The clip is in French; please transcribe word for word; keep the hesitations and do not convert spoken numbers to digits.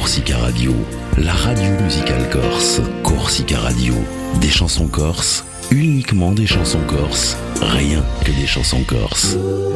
Corsica Radio, la radio musicale corse. Corsica Radio, des chansons corses, uniquement des chansons corses, rien que des chansons corses.